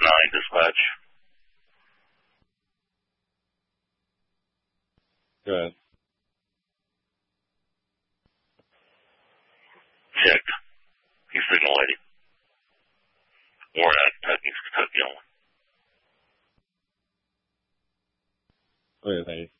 dispatch. Go ahead. Checked. He's Signal 80. We're at East Kentucky only. Okay, thank you.